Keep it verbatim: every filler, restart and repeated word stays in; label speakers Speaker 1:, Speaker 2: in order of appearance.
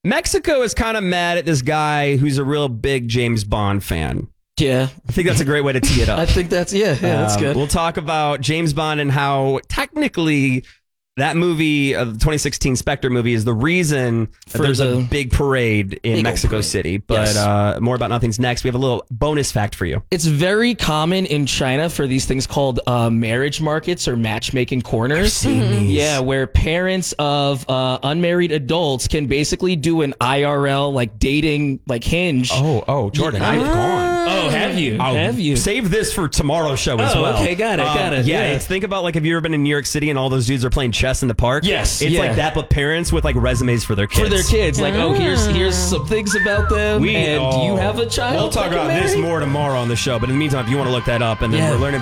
Speaker 1: Mexico is kind of mad at this guy who's a real big James Bond fan.
Speaker 2: Yeah.
Speaker 1: I think that's a great way to tee it up.
Speaker 2: I think that's, yeah, yeah, that's
Speaker 1: Um,
Speaker 2: good.
Speaker 1: We'll talk about James Bond and how technically that movie, uh, the twenty sixteen Spectre movie, is the reason that
Speaker 2: For
Speaker 1: there's
Speaker 2: the
Speaker 1: a big parade in
Speaker 2: big old
Speaker 1: Mexico
Speaker 2: parade.
Speaker 1: City. But
Speaker 2: Yes.
Speaker 1: uh, more about Nothing's next. We have a little bonus fact for you.
Speaker 2: It's very common in China for these things called uh, marriage markets or matchmaking corners. Yeah, where parents of uh, unmarried adults can basically do an I R L like dating like Hinge.
Speaker 1: Oh, oh, Jordan, I've gone.
Speaker 2: Oh, have you?
Speaker 1: I'll
Speaker 2: have you?
Speaker 1: Save this for tomorrow's show as
Speaker 2: Oh,
Speaker 1: well.
Speaker 2: okay, got it,
Speaker 1: Um,
Speaker 2: got it,
Speaker 1: Yeah,
Speaker 2: yeah.
Speaker 1: it's think about like, have you ever been in New York City and all those dudes are playing chess in the park?
Speaker 2: Yes,
Speaker 1: It's
Speaker 2: yeah.
Speaker 1: like that, but parents with like resumes for their kids.
Speaker 2: For their kids, like, oh, here's here's some things about them.
Speaker 1: We,
Speaker 2: and do you
Speaker 1: oh,
Speaker 2: have a child?
Speaker 1: We'll talk
Speaker 2: that can
Speaker 1: about this
Speaker 2: marry?
Speaker 1: more tomorrow on the show, but in the meantime, if you want to look that up, and then
Speaker 2: Yeah.
Speaker 1: we're learning about